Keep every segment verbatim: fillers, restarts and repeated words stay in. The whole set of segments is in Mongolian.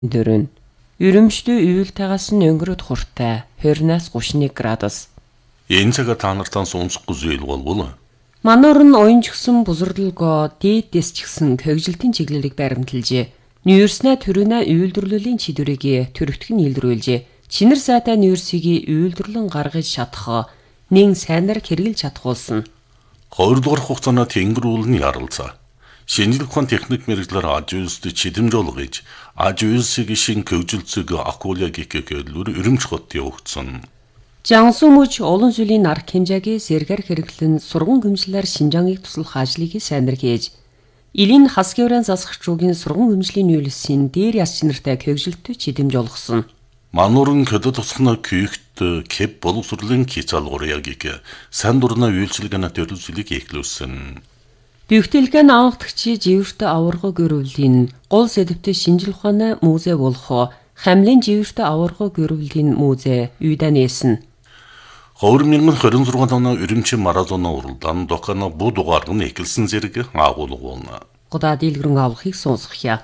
Дөрөв. Ерөмшдөө уйлтайгаас нь өнгөрөд хуртай двадцать градус тридцать градус. Энэ цагаар та нартаа сонсохгүй зүйл болвол Мануур нь оюунч гсэн бузарлалгоо дээдэс ч гсэн хөгжилтийн чиглэлийг баримталжээ. Нүүрснэ төрөнө үйлдвэрлэлийн чидвэрийг төрөвтгөн илрүүлжээ. Чинэр сайтай нүүрсийг үйлдвэрлэн гаргаж чадах нэн сайнаар хэрэгжилж чадхуулсан. хоёр дугаар хугацаанд тэнгэр уулын ярилцаа. Шинжлэх ухааны техник мэргэжлэр аж үйлсд чидэмж олгож, аж үйлсийг шин хөгжилцөг акулягик гэрлүр өрөмч хот явагдсан. Жансуу мөч олон сүлийн арга хэмжээгээ сэргээр хэрэглэн сургууль хэмжлэлээр Шинжааныг туслах ажлыг сайнар хийж, Илийн хас гэрэн засагчуугийн сургууль хэмжлийн үйлсийн дээр яс чинэртэй хөгжилтөд чидэмж олгосон. Мануурын көдө тусгана күйхт кеп боловсролын кицалгуурьягик сан дурна үйлчилгээнэ төрөлсөлийг эхлүүлсэн. Бюхтэлгэн авахтагчи живэртэ аварга гөрөвлийн гол сэдвтэ шинжлэх ухааны музей болох Хамлын живэртэ аварга гөрөвлийн музей үйдэ нээсэн. хоёр мянган двадцать шесть оны Өрөмчийн маразоны уралдаан докана бу дугаар нь эхэлсэн зэрэг агуулга болно. Гудаа дийлгэрэн авахыг сонсгоё.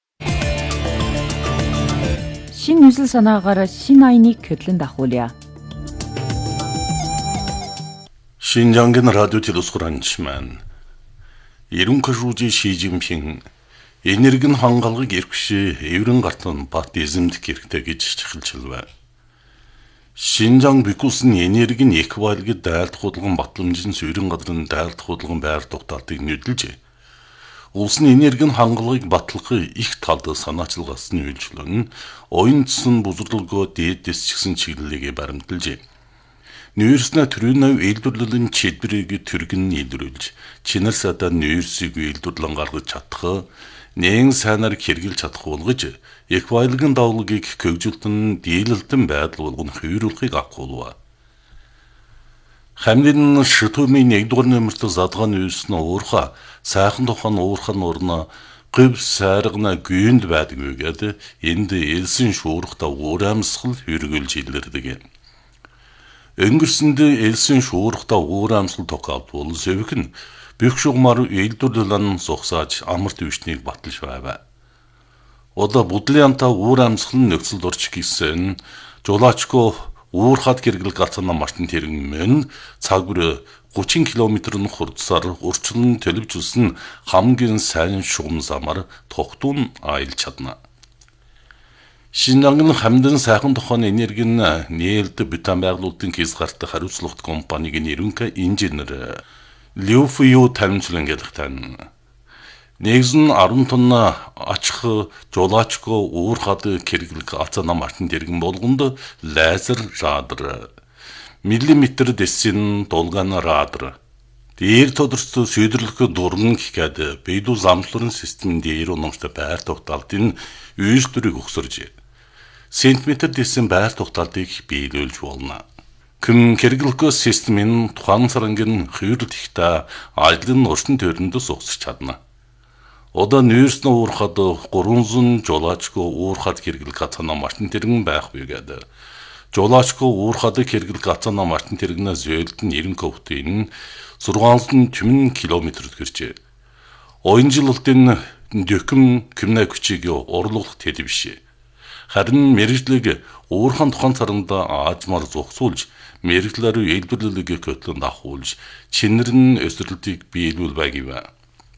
Шин нүсэл санаагаар шин айныг хөдлөн дахуулъя. Шинжангийн радио телескуранчман Ирүүн Кашужи Ши Жинпин энерги хангалгыг эрхшээ эврэн гартан бат эзэмдэх хэрэгтэй гэж чиглэлжлээ. Шинжаан бикусны энергийн эквайлгid дайлдах худалдан батламжийн суурин гадрын дайлдах худалдан байр тогтоолтыг нөдөлж, улсын энергийн хангалгыг батлахыг их талд санаачилгаас нь үйлчлэн, оюун цэсэн бузралгоо дээдэс чигсэн чиглэлийг баримталжээ. Нүүрснэ төрөнөв үйлдвэрлэлийн чидвэрийг түргэн нийлрүүлж, чинэр садаа нүүрсийг үйлдвэрлэн гаргаж чадах, нэн сайнаар хэрэгжилж чадах болгож, эквайлгийн давлагыг хөгжилтөн дийлэлтэн байдал болгон хувируулахыг агуулва. Хамлын шитүүмийн нэгдүгээр нөмөртө задгаан үйлснэ уурха, сайхан тухайн уурхан урна гүв сайргана гүйнд байдаггүй гэдэг энд элсэн шуурхта уурамсгал хэрэгжилж илэрдэг. Өнгөрсөнд элсэн шуурхта уурамсгал тохиолдвол зөвхөн бүх шугмаар үйлдвэрлэлэн сухсааж амарт өвчнийг баталж байв. Ода будлианта уурамсгал нөхцөл орч гисэн жолоочко уурхад гэргэл гацана машин тэрэн мөн цаг бүр тридцать километрын хурдсаар урчлан төлөвжүүлсэн хамгийн сайн шугам замаар тогтун аялж чадна. Шинжаангийн хамдын сайхан тухайн энергийн нээлт бутан байгуулалтын хязгаартай хариуцлагатай компаниг нэрүнка инженер Liu Fuyu тамимчлан гэлхтэн. Нэгэн десять тонна ачих жолоочко уурхад хэрэглэх ацана машин тэргэн болгонд лазер радар, миллиметр дэсин дулгаан радар, дээр тодорцоо шийдвэрлэх дуран гэхэд бэдүү замлуурын системийн дээр унамжтай байр тогтоолтын үйлдвэрийг өгсөрж, сантиметр дэсин байр тогтоолтыг биелүүлж болно. Кэм хэрэглэх системийн тухайн сарангийн хувирлт ихтэй ажлын орчин төрөндөөс угсаж чадна. Ода нүүрснэ уурхад гурван жолоочко уурхад хэрэглэх ацана машин тэргэн байхгүй гэдэг. Жолоочко уурхад хэрэглэх ацана машин тэргэнэ зөөлд нь ninety ковтын шесть түмэн километр гэрчээ. Оюун жилтын дөкөм кэмнэ хүчийг орлуулах тэд биш. Харин мэрэгжлийг уурхан тухайн царанда аажмаар зогсуулж, мэрэгжлээр үйлдвэрлэлийг хөтлөн давхуулж, чинэр нь өсрөлтийг биелүүл байгив.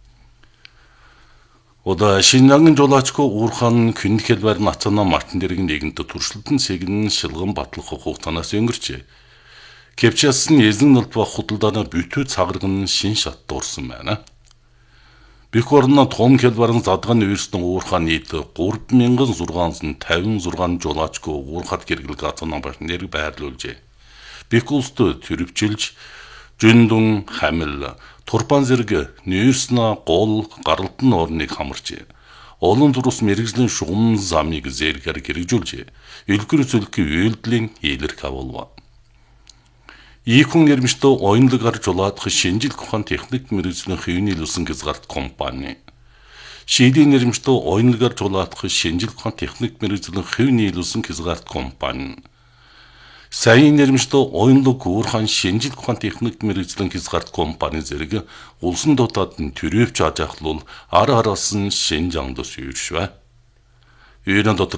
Ода Шинжаангийн жолоочко уурхан күндэхэл байр нацана мартин дэргийн нэгэнтэ туршилтын цэгэн шилгэн батлах хугацаанаас өнгөрчээ. Кепчасын эзэн нөлбө худалдааны бүтүү цаграгн шин шат дуурсан байна. Бих орно том хэлбарын задгаан үйлснэ уурхан нийт три мянган шесть жүз пятьдесят шесть жолоочко уурхад хэрэглэх ацана машиныг байрлуулжээ. Бих улсд төрөвчилж жүндүн хамил турпан зэрэг нүүрснэ гол гаралтын орныг хамарчээ. Олон зурус мэрэгжлийн шугам замыг зэргээр хэрэгжүүлжээ. Илгэр зөвлөхийн үйлдэлийн илэрх авалва. Ийхүн нэрмжтэй оюунлагаар жолоодох шинжлэх ухааны техник мэргэжлийн хувийн илүүсэн хязгаарт компани. Шийдийн нэрмжтэй оюунлагаар жолоодох шинжлэх ухааны техник мэргэжлийн хувийн илүүсэн хязгаарт компани. Сайн нэрмжтэй оюунлаг уурхан шинжлэх ухааны техник мэргэжлийн хязгаарт компани зэрэг улсын дотоод нь төрөвч ажахлуул ар араас нь Шинжаангд сүйршвэ. 유일한